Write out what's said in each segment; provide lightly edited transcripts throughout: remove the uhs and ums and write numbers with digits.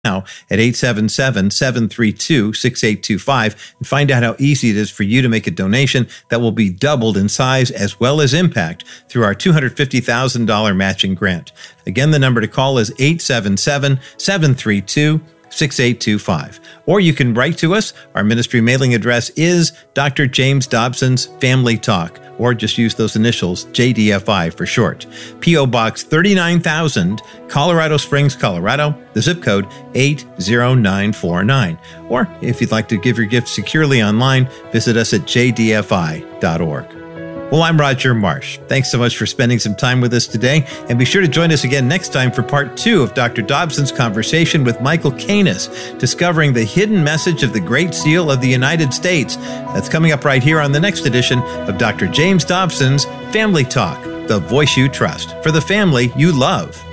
now at 877-732-6825 and find out how easy it is for you to make a donation that will be doubled in size as well as impact through our $250,000 matching grant. Again, the number to call is 877-732-6825. Or you can write to us. Our ministry mailing address is Dr. James Dobson's Family Talk, or just use those initials, JDFI for short. P.O. Box 39,000, Colorado Springs, Colorado, the zip code 80949. Or if you'd like to give your gift securely online, visit us at jdfi.org. Well, I'm Roger Marsh. Thanks so much for spending some time with us today, and be sure to join us again next time for part 2 of Dr. Dobson's conversation with Michael Canis, discovering the hidden message of the Great Seal of the United States. That's coming up right here on the next edition of Dr. James Dobson's Family Talk, the voice you trust, for the family you love.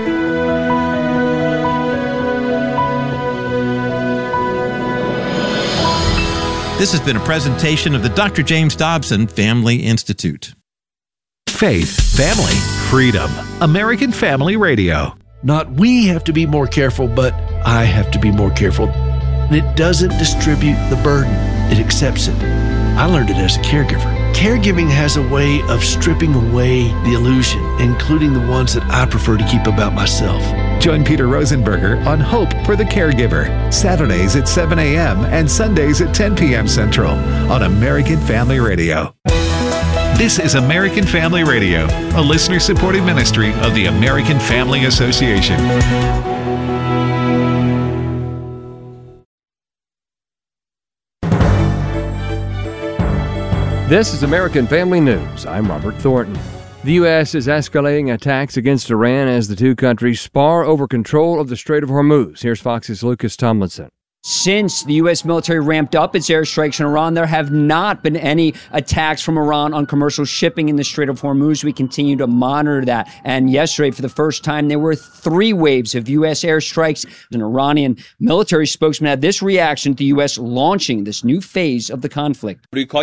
This has been a presentation of the Dr. James Dobson Family Institute. Faith, family, freedom. American Family Radio. Not we have to be more careful, but I have to be more careful. And it doesn't distribute the burden. It accepts it. I learned it as a caregiver. Caregiving has a way of stripping away the illusion, including the ones that I prefer to keep about myself. Join Peter Rosenberger on Hope for the Caregiver, Saturdays at 7 a.m. and Sundays at 10 p.m. Central on American Family Radio. This is American Family Radio, a listener-supported ministry of the American Family Association. This is American Family News. I'm Robert Thornton. The U.S. is escalating attacks against Iran as the two countries spar over control of the Strait of Hormuz. Here's Fox's Lucas Tomlinson. Since the U.S. military ramped up its airstrikes in Iran, there have not been any attacks from Iran on commercial shipping in the Strait of Hormuz. We continue to monitor that. And yesterday, for the first time, there were 3 waves of U.S. airstrikes. An Iranian military spokesman had this reaction to the U.S. launching this new phase of the conflict.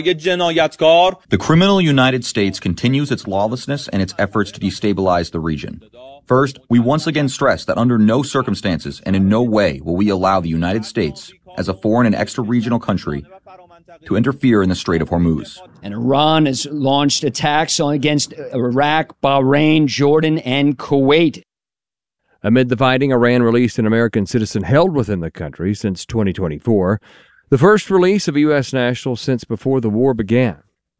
The criminal United States continues its lawlessness and its efforts to destabilize the region. First, we once again stress that under no circumstances and in no way will we allow the United States, as a foreign and extra-regional country, to interfere in the Strait of Hormuz. And Iran has launched attacks against Iraq, Bahrain, Jordan, and Kuwait. Amid the fighting, Iran released an American citizen held within the country since 2024, the first release of a U.S. national since before the war began.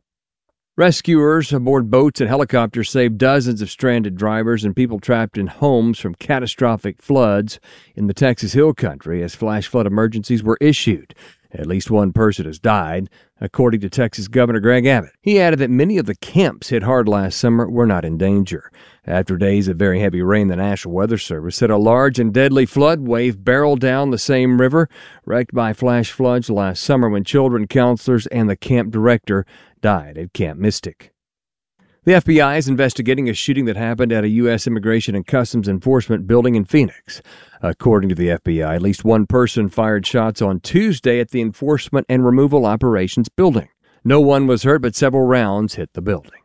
Rescuers aboard boats and helicopters saved dozens of stranded drivers and people trapped in homes from catastrophic floods in the Texas Hill Country as flash flood emergencies were issued. At least one person has died, according to Texas Governor Greg Abbott. He added that many of the camps hit hard last summer were not in danger. After days of very heavy rain, the National Weather Service said a large and deadly flood wave barreled down the same river, wrecked by flash floods last summer when children counselors and the camp director died at Camp Mystic. The FBI is investigating a shooting that happened at a U.S. Immigration and Customs Enforcement building in Phoenix. According to the FBI, at least one person fired shots on Tuesday at the Enforcement and Removal Operations building. No one was hurt, but several rounds hit the building.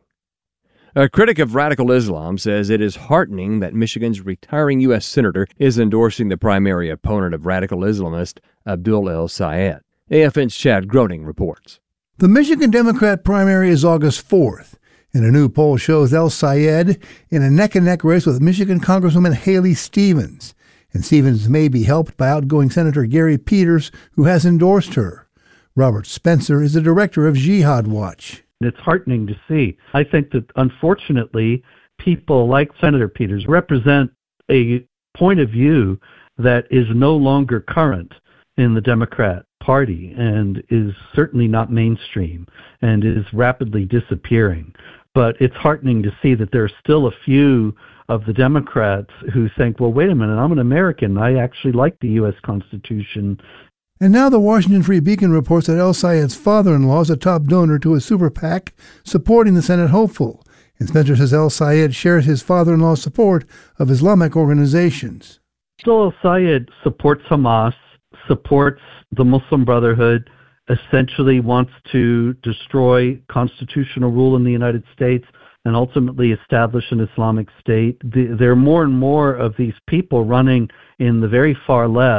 A critic of radical Islam says it is heartening that Michigan's retiring U.S. Senator is endorsing the primary opponent of radical Islamist Abdul El-Sayed. AFN's Chad Groening reports. The Michigan Democrat primary is August 4th, and a new poll shows El-Sayed in a neck-and-neck race with Michigan Congresswoman Haley Stevens. And Stevens may be helped by outgoing Senator Gary Peters, who has endorsed her. Robert Spencer is the director of Jihad Watch. It's heartening to see. I think that, unfortunately, people like Senator Peters represent a point of view that is no longer current in the Democrat Party and is certainly not mainstream and is rapidly disappearing. But it's heartening to see that there are still a few of the Democrats who think, well, wait a minute, I'm an American. I actually like the U.S. Constitution. And now the Washington Free Beacon reports that El-Sayed's father-in-law is a top donor to a super PAC supporting the Senate hopeful. And Spencer says El-Sayed shares his father-in-law's support of Islamic organizations. So El-Sayed supports Hamas, supports the Muslim Brotherhood, essentially wants to destroy constitutional rule in the United States, and ultimately establish an Islamic State. There are more and more of these people running in the very far left